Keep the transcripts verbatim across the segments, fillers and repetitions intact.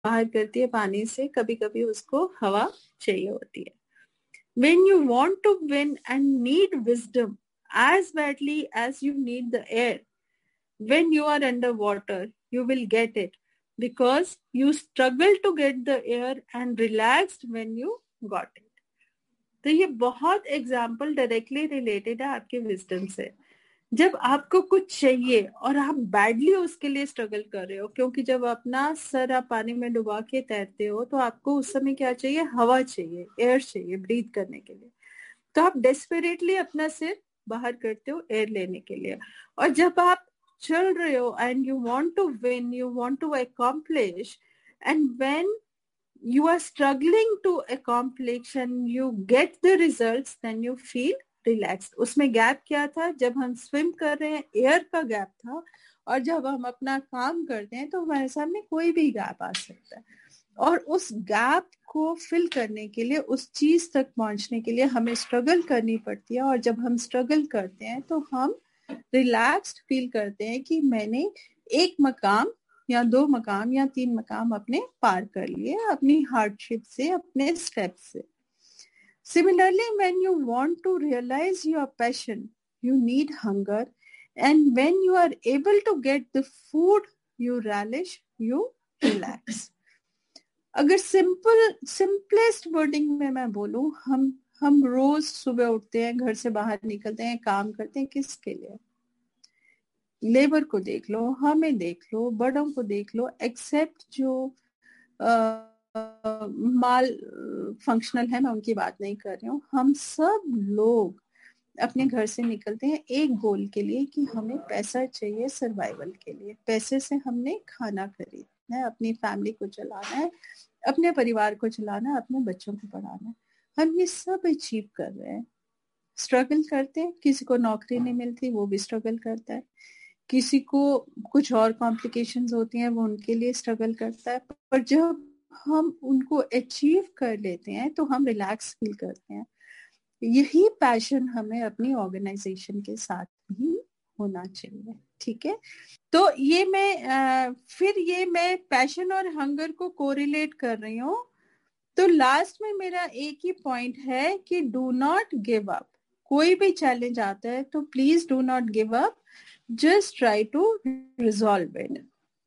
बाहर करती है पानी से, कभी कभी उसको हवा चाहिए होती है. When you want to win and need wisdom as badly as you need the air, when you are underwater, you will get it because you struggle to get the air and relaxed when you got it. तो ये बहुत example directly related है आपके wisdom से. जब आपको कुछ चाहिए और आप बैडली उसके लिए स्ट्रगल कर रहे हो, क्योंकि जब अपना सर आप पानी में डुबा के तैरते हो तो आपको उस समय क्या चाहिए, हवा चाहिए, एयर चाहिए ब्रीथ करने के लिए. तो आप डेस्परेटली अपना सिर बाहर करते हो एयर लेने के लिए. और जब आप चल रहे हो and you want to win, you want to accomplish, and when you are struggling to accomplish and you get the results, then you feel relaxed. उसमें गैप क्या था, जब हम स्विम कर रहे हैं एयर का गैप था, और जब हम अपना काम करते हैं तो हमारे सामने कोई भी गैप आ सकता है. और उस गैप को फिल करने के लिए, उस चीज तक पहुंचने के लिए हमें स्ट्रगल करनी पड़ती है. और जब हम स्ट्रगल करते हैं तो हम रिलैक्स्ड फील करते हैं कि मैंने एक मकाम या दो मकाम या तीन मकाम अपने पार कर लिए अपनी हार्डशिप से, अपने स्टेप से. Similarly, when you want to realize your passion, you need hunger, and when you are able to get the food you relish, you relax. अगर सिंपल सिंपलेस्ट वर्डिंग में मैं बोलूं, हम हम रोज सुबह उठते हैं, घर से बाहर निकलते हैं, काम करते हैं, किसके लिए? लेबर को देख लो, हमें देख लो, बड़ों को देख लो, एक्सेप्ट जो आ, माल फंक्शनल है, मैं उनकी बात नहीं कर रही हूँ. हम सब लोग अपने घर से निकलते हैं एक गोल के लिए कि हमें पैसा चाहिए सर्वाइवल के लिए. पैसे से हमने खाना खरीदना है, अपनी फैमिली को चलाना है, अपने परिवार को चलाना है, अपने बच्चों को पढ़ाना है. हम ये सब अचीव कर रहे हैं, स्ट्रगल करते हैं. किसी को नौकरी नहीं मिलती, वो भी स्ट्रगल करता है. किसी को कुछ और कॉम्प्लिकेशंस होती हैं, वो उनके लिए स्ट्रगल करता है. पर जब हम उनको अचीव कर लेते हैं तो हम रिलैक्स फील करते हैं. यही पैशन हमें अपनी ऑर्गेनाइजेशन के साथ भी होना चाहिए. ठीक है, तो ये मैं आ, फिर ये मैं पैशन और हंगर को कोरिलेट कर रही हूँ. तो लास्ट में मेरा एक ही पॉइंट है कि डू नॉट गिव अप. कोई भी चैलेंज आता है तो please do not give up, just try to resolve it.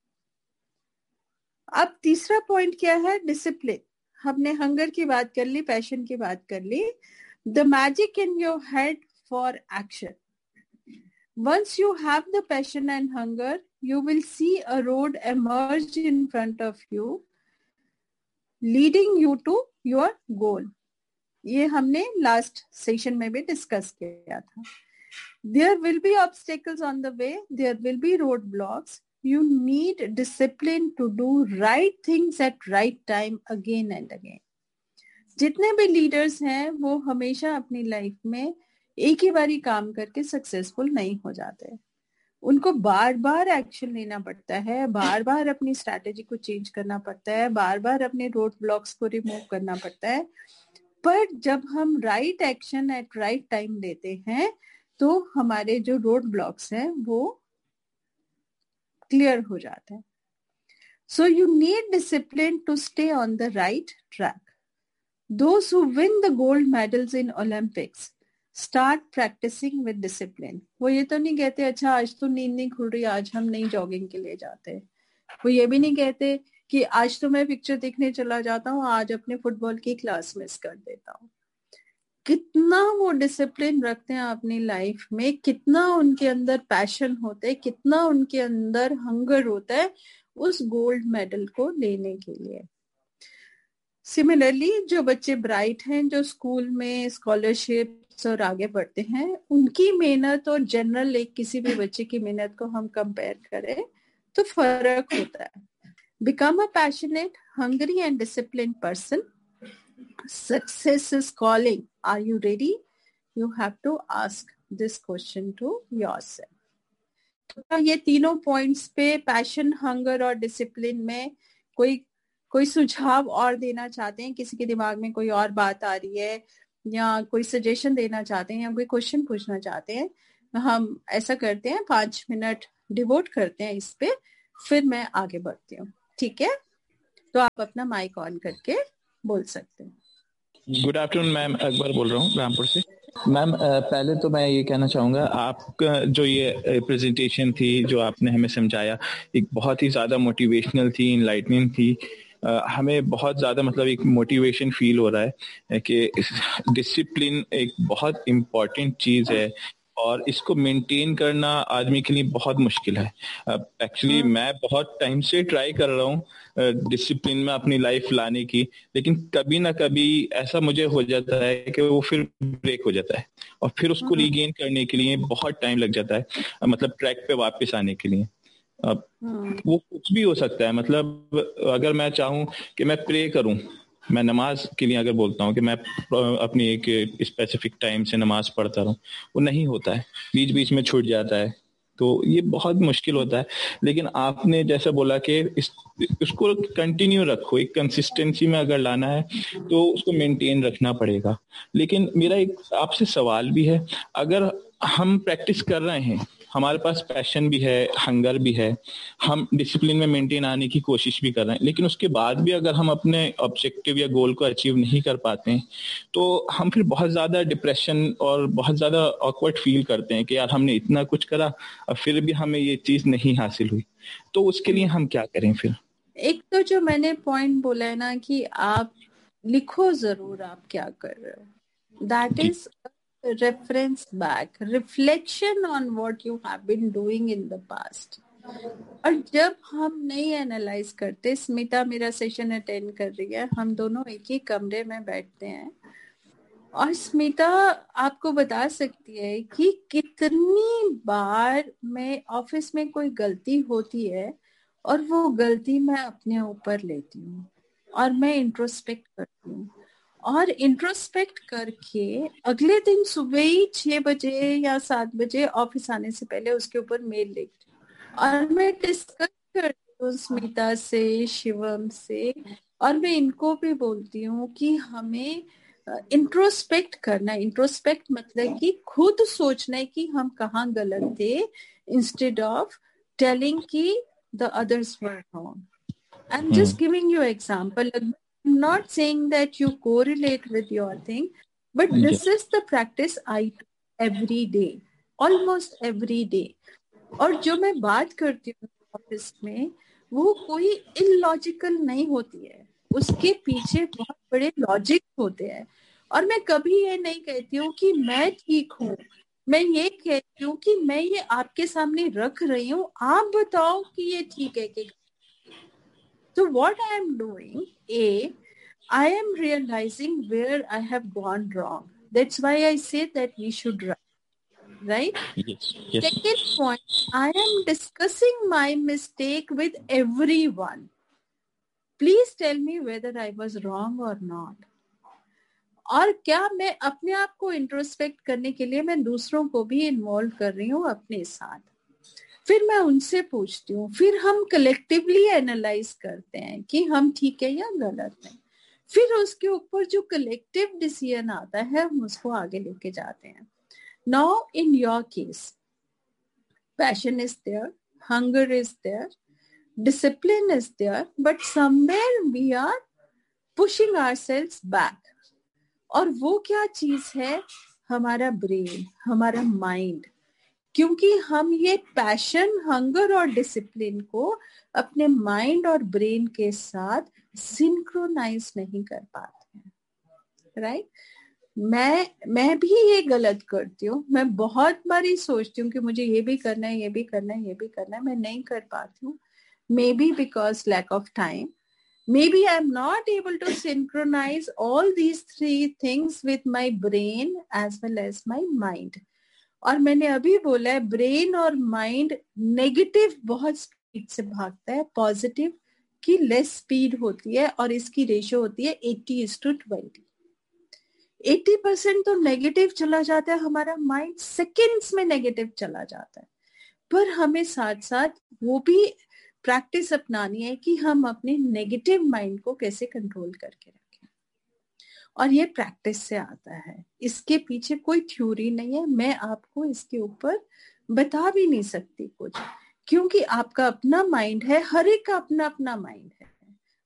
अब तीसरा पॉइंट क्या है, डिसिप्लिन. हमने हंगर की बात कर ली, पैशन की बात कर ली. The magic in your head for action. Once you have the passion and hunger, you will see a road emerge in front of you, leading you to your goal. ये हमने last session में भी discuss किया था. There will be obstacles on the way. There will be roadblocks. You need discipline to do right things at right time again and again. जितने भी leaders हैं वो हमेशा अपनी लाइफ में एक ही बारी काम करके सक्सेसफुल नहीं हो जाते. उनको बार बार एक्शन लेना पड़ता है, बार बार अपनी स्ट्रैटेजी को चेंज करना पड़ता है, बार बार अपने रोड ब्लॉक्स को रिमूव करना पड़ता है. पर जब हम right action at right time लेते हैं तो हमारे जो रोड ब्लॉक्स हैं वो क्लियर हो जाते हैं. So you need discipline to stay on the right track. Those who win the gold medals in Olympics start practicing with discipline. वो ये तो नहीं कहते अच्छा आज तो नींद नहीं खुल रही, आज हम नहीं जॉगिंग के लिए जाते. वो ये भी नहीं कहते कि आज तो मैं पिक्चर देखने चला जाता हूँ, आज अपने फुटबॉल की क्लास मिस कर देता हूँ. कितना वो डिसिप्लिन रखते हैं अपनी लाइफ में, कितना उनके अंदर पैशन होता है, कितना उनके अंदर हंगर होता है उस गोल्ड मेडल को लेने के लिए. सिमिलरली जो बच्चे ब्राइट हैं, जो स्कूल में स्कॉलरशिप्स और आगे बढ़ते हैं, उनकी मेहनत और जनरल एक किसी भी बच्चे की मेहनत को हम कंपेयर करें तो फर्क होता है. Become a passionate, hungry and discipline person. Success is calling. Are you ready? You have to ask this question to yourself. ये तीनों पॉइंट्स पे, पैशन, हंगर और डिसिप्लिन में कोई कोई सुझाव और देना चाहते हैं, किसी के दिमाग में कोई और बात आ रही है या कोई सजेशन देना चाहते हैं या कोई क्वेश्चन पूछना चाहते हैं, हम ऐसा करते हैं, पांच मिनट डिवोट करते हैं इस पे, फिर मैं आगे बढ़ती हूँ. ठीक है? तो आप अपना माइक ऑन करके बोल सकते हैं। गुड आफ्टरनून मैम, अकबर बोल रहा हूँ रामपुर से। मैम पहले तो मैं ये कहना चाहूँगा, आपका जो ये प्रेजेंटेशन थी जो आपने हमें समझाया, एक बहुत ही ज़्यादा मोटिवेशनल थी, इनलाइटनिंग थी। Uh, हमें बहुत ज़्यादा मतलब एक मोटिवेशन फील हो रहा है कि डिसिप्लिन एक बहुत इम्पॉर्टेंट चीज़ है और इसको मेंटेन करना आदमी के लिए बहुत मुश्किल है। एक्चुअली uh, मैं बहुत टाइम से ट्राई कर रहा हूँ डिसिप्लिन में अपनी लाइफ लाने की, लेकिन कभी ना कभी ऐसा मुझे हो जाता है कि वो फिर ब्रेक हो जाता है और फिर उसको रीगेन करने के लिए बहुत टाइम लग जाता है, मतलब ट्रैक पे वापस आने के लिए। अब वो कुछ भी हो सकता है, मतलब अगर मैं चाहूँ कि मैं प्रे करूँ, मैं नमाज के लिए अगर बोलता हूँ कि मैं अपनी एक स्पेसिफिक टाइम से नमाज पढ़ता रहूँ, वो नहीं होता है, बीच बीच में छूट जाता है, तो ये बहुत मुश्किल होता है। लेकिन आपने जैसा बोला कि इस उसको कंटिन्यू रखो, एक कंसिस्टेंसी में अगर लाना है तो उसको मेंटेन रखना पड़ेगा। लेकिन मेरा एक आपसे सवाल भी है, अगर हम प्रैक्टिस कर रहे हैं, हमारे पास पैशन भी है, हंगर भी है, हम डिसिप्लिन में मेंटेन आने की कोशिश भी कर रहे हैं, लेकिन उसके बाद भी अगर हम अपने ऑब्जेक्टिव या गोल को अचीव नहीं कर पाते हैं तो हम फिर बहुत ज़्यादा डिप्रेशन और बहुत ज़्यादा ऑकवर्ड फील करते हैं कि यार हमने इतना कुछ करा और फिर भी हमें ये चीज़ नहीं हासिल हुई। तो उसके लिए हम क्या करें फिर? एक तो जो मैंने पॉइंट बोला है ना कि आप लिखो जरूर आप क्या कर रहे हो, that is reference back, reflection on what you have been doing in the past. और जब हम नहीं एनालाइज करते, स्मिता मेरा सेशन अटेंड कर रही है, हम दोनों एक ही कमरे में बैठते हैं और स्मिता आपको बता सकती है कि कितनी बार मैं ऑफिस में कोई गलती होती है और वो गलती मैं अपने ऊपर लेती हूँ और मैं इंट्रोस्पेक्ट करती हूँ, और इंट्रोस्पेक्ट करके अगले दिन सुबह ही छह बजे या सात बजे ऑफिस आने से पहले उसके ऊपर मेल लिखती हूँ और मैं डिस्कस करती हूँ स्मिता से, शिवम से, और मैं इनको भी बोलती हूँ कि हमें इंट्रोस्पेक्ट uh, करना है। इंट्रोस्पेक्ट मतलब कि खुद सोचना है कि हम कहाँ गलत थे, इंस्टेड ऑफ टेलिंग कि the others were wrong. I am just giving you example, I'm not saying that you correlate with your thing, but this is the practice I do every day, almost every day. और जो मैं बात करती हूँ office में वो कोई illogical नहीं होती है, उसके पीछे बहुत बड़े लॉजिक होते हैं। और मैं कभी ये नहीं कहती हूँ कि मैं ठीक हूँ, मैं ये कहती हूँ कि मैं ये आपके सामने रख रही हूँ, आप बताओ कि ये ठीक है कि। So what I am doing, A, I am realizing where I have gone wrong. That's why I say that we should write, right? Yes, yes. Second point, I am discussing my mistake with everyone. Please tell me whether I was wrong or not. और क्या मैं अपने आप को introspect करने के लिए मैं दूसरों को भी इन्वॉल्व कर रही हूँ अपने साथ, फिर मैं उनसे पूछती हूँ, फिर हम कलेक्टिवली एनालाइज करते हैं कि हम ठीक है या गलत है, फिर उसके ऊपर जो कलेक्टिव डिसीजन आता है हम उसको आगे लेके जाते हैं। Now in your case, passion is there, hunger is there, discipline is there, but somewhere we are pushing ourselves back. और वो क्या चीज है? हमारा ब्रेन, हमारा माइंड। क्योंकि हम ये पैशन, हंगर और डिसिप्लिन को अपने माइंड और ब्रेन के साथ सिंक्रोनाइज नहीं कर पाते हैं, राइट? मैं मैं भी ये गलत करती हूँ, मैं बहुत बारी सोचती हूँ कि मुझे ये भी करना है, ये भी करना है, ये भी करना है, मैं नहीं कर पाती हूँ। May be because lack of time, maybe I'm not able to synchronize all these three things with my brain as well as my mind. और मैंने अभी बोला है ब्रेन और माइंड नेगेटिव बहुत स्पीड से भागता है, पॉजिटिव की लेस स्पीड होती है, और इसकी रेशियो होती है eighty is to twenty. Eighty percent तो नेगेटिव चला जाता है हमारा माइंड, सेकेंड्स में नेगेटिव चला जाता है। पर हमें साथ साथ वो भी प्रैक्टिस अपनानी है कि हम अपने नेगेटिव माइंड को कैसे कंट्रोल करके रखें, और ये प्रैक्टिस से आता है। इसके पीछे कोई थ्योरी नहीं है, मैं आपको इसके ऊपर बता भी नहीं सकती कुछ, क्योंकि आपका अपना माइंड है, हर एक का अपना अपना माइंड है।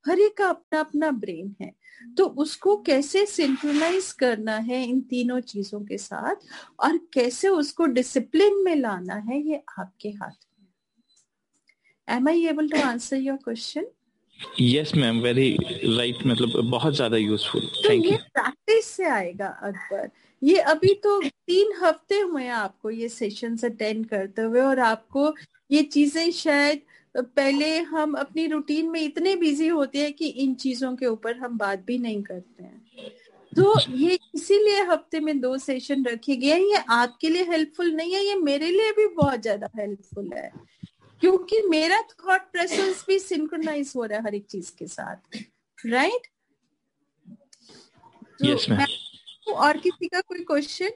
हर एक का अपना अपना ब्रेन है, तो उसको कैसे सिंक्रोनाइज करना है इन तीनों चीजों के साथ और कैसे उसको डिसिप्लिन में लाना है, ये आपके हाथ में। Am I able to answer your question? Yes ma'am, very right, मतलब बहुत ज्यादा यूजफुल, तो थैंक ये यू। प्रैक्टिस से आएगा अकबर। ये अभी तो तीन हफ्ते हुए हैं आपको ये सेशंस अटेंड करते हुए, और आपको ये चीजें शायद पहले हम अपनी रूटीन में इतने बिजी होते हैं कि इन चीजों के ऊपर हम बात भी नहीं करते हैं। तो ये इसीलिए हफ्ते में दो सेशन रखे गए हैं। ये आपके लिए हेल्पफुल नहीं है, ये मेरे लिए भी बहुत ज्यादा हेल्पफुल है, क्योंकि मेरा थॉट प्रोसेस भी सिंक्रोनाइज हो रहा है हर एक चीज के साथ, राइट? Yes ma'am. और किसी का कोई क्वेश्चन?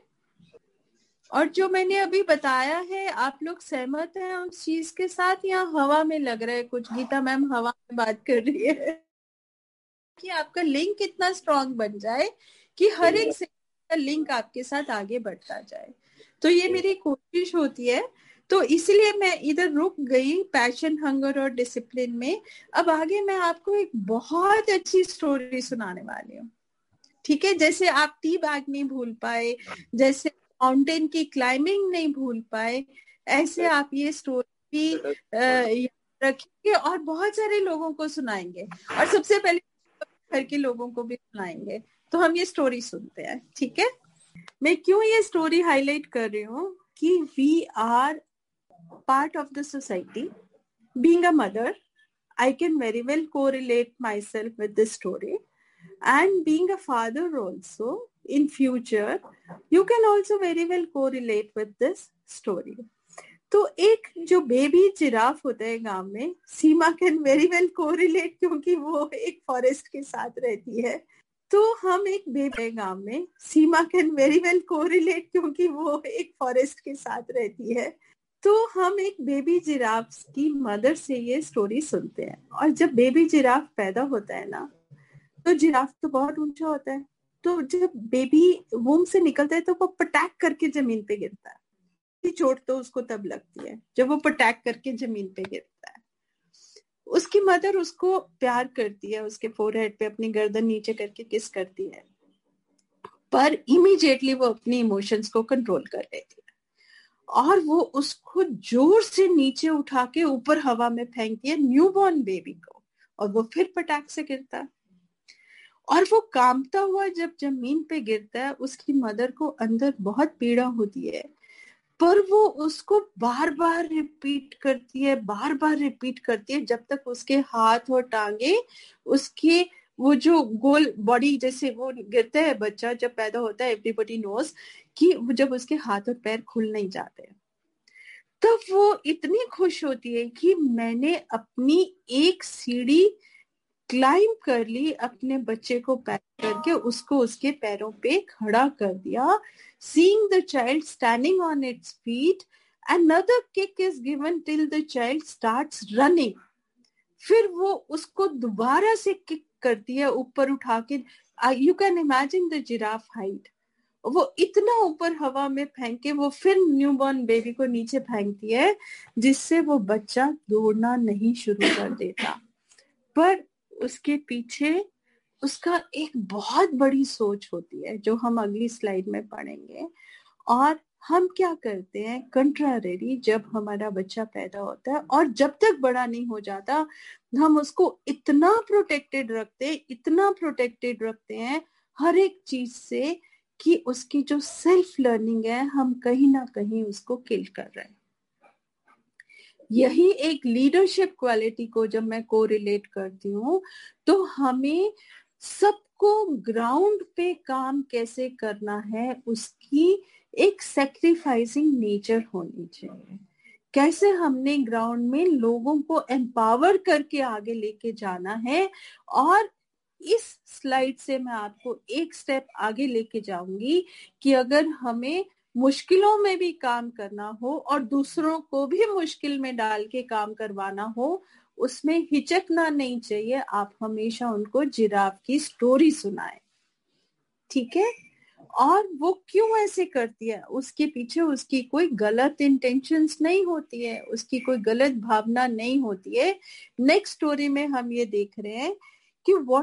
और जो मैंने अभी बताया है, आप लोग सहमत हैं उस चीज के साथ, या हवा में लग रहा है कुछ? गीता मैम हवा में बात कर रही है कि आपका लिंक इतना स्ट्रांग बन जाए कि हर एक से का लिंक आपके साथ आगे बढ़ता जाए। तो ये मेरी कोशिश होती है, तो इसलिए मैं इधर रुक गई पैशन, हंगर और डिसिप्लिन में। अब आगे मैं आपको एक बहुत अच्छी स्टोरी सुनाने वाली हूँ, ठीक है? जैसे आप टी बैग नहीं भूल पाए, जैसे माउंटेन की क्लाइंबिंग नहीं भूल पाए, ऐसे आप ये स्टोरी भी रखेंगे और बहुत सारे लोगों को सुनाएंगे, और सबसे पहले घर के लोगों को भी सुनाएंगे। तो हम ये स्टोरी सुनते हैं, ठीक है? मैं क्यों ये स्टोरी हाईलाइट कर रही हूँ कि we are part of the society. Being a mother, I can very well correlate myself with this story, and being a father also in future, you can also very well correlate with this story. तो एक जो baby giraffe होता है गांव में, सीमा can very well correlate, क्योंकि वो एक फॉरेस्ट के साथ रहती है। तो हम एक बेबी गांव में, सीमा कैन वेरी वेल कोरिलेट, क्योंकि वो एक फॉरेस्ट के साथ रहती है। तो हम एक बेबी जिराफ की मदर से ये स्टोरी सुनते हैं, और जब बेबी जिराफ पैदा होता है ना, तो जिराफ तो बहुत ऊंचा होता है, तो जब बेबी वूम से निकलता है तो वो पटैक करके जमीन पे गिरता है। चोट तो उसको तब लगती है जब वो पटैक करके जमीन पे गिरता है। उसकी मदर उसको प्यार करती है, उसके फोरहेड पे अपनी गर्दन नीचे करके किस करती है, पर इमीडिएटली वो अपनी इमोशंस को कंट्रोल कर लेती है, और वो उसको जोर से नीचे उठा के ऊपर हवा में फेंकती है, न्यूबॉर्न बेबी को, और वो फिर पटाख से गिरता है। और वो कांपता हुआ जब जमीन पे गिरता है, उसकी मदर को अंदर बहुत पीड़ा होती है, पर वो उसको बार बार रिपीट करती है, बार बार रिपीट करती है, जब तक उसके हाथ और टांगे, उसके वो जो गोल बॉडी, जैसे वो गिरता है बच्चा जब पैदा होता है, एवरीबॉडी नोज कि जब उसके हाथ और पैर खुल नहीं जाते, तब वो इतनी खुश होती है कि मैंने अपनी एक सीढ़ी क्लाइंब कर ली, अपने बच्चे को पैक करके उसको उसके पैरों पे खड़ा कर दिया। Seeing the child standing on its feet, another kick is given till the child starts running. फिर वो उसको दोबारा से किक करती है ऊपर उठा के। You can imagine the giraffe height. वो इतना ऊपर हवा में फेंक के वो फिर न्यूबॉर्न बेबी को नीचे फेंकती है, जिससे वो बच्चा दौड़ना नहीं शुरू कर देता। पर उसके पीछे उसका एक बहुत बड़ी सोच होती है, जो हम अगली स्लाइड में पढ़ेंगे। और हम क्या करते हैं कंट्रारी, जब हमारा बच्चा पैदा होता है और जब तक बड़ा नहीं हो जाता, हम उसको इतना प्रोटेक्टेड रखते इतना प्रोटेक्टेड रखते हैं हर एक चीज से, कि उसकी जो सेल्फ लर्निंग है हम कहीं ना कहीं उसको किल कर रहे हैं। यही एक लीडरशिप क्वालिटी को जब मैं को रिलेट करती हूँ, तो हमें सबको ग्राउंड पे काम कैसे करना है उसकी एक सैक्रिफाइसिंग नेचर होनी चाहिए। कैसे हमने ग्राउंड में लोगों को एम्पावर करके आगे लेके जाना है। और इस स्लाइड से मैं आपको एक स्टेप आगे लेके जाऊंगी कि अगर हमें मुश्किलों में भी काम करना हो और दूसरों को भी मुश्किल में डाल के काम करवाना हो, उसमें हिचकना नहीं चाहिए। आप हमेशा उनको जिराफ की स्टोरी सुनाएं, ठीक है? और वो क्यों ऐसे करती है, उसके पीछे उसकी कोई गलत इंटेंशंस नहीं होती है, उसकी कोई गलत भावना नहीं होती है। नेक्स्ट स्टोरी में हम ये देख रहे हैं कि what